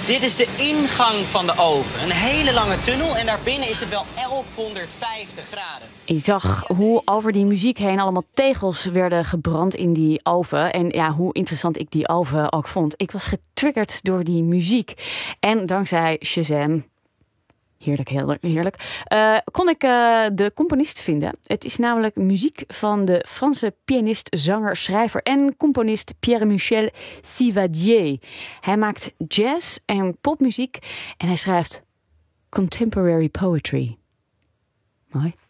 Dit is de ingang van de oven. Een hele lange tunnel en daarbinnen is het wel 1150 graden. Je zag hoe over die muziek heen allemaal tegels werden gebrand in die oven. En ja, hoe interessant ik die oven ook vond. Ik was getriggerd door die muziek. En dankzij Shazam, heerlijk, kon ik de componist vinden. Het is namelijk muziek van de Franse pianist, zanger, schrijver en componist Pierre-Michel Sivadier. Hij maakt jazz en popmuziek en hij schrijft contemporary poetry. Mooi.